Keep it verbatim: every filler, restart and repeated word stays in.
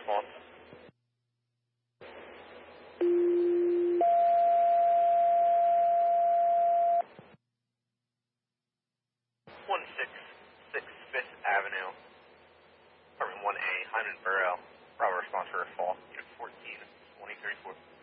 response. one six six Fifth Avenue, apartment one A, Hyman Borough. Bravo response for a fall, unit fourteen, twenty thirty-four.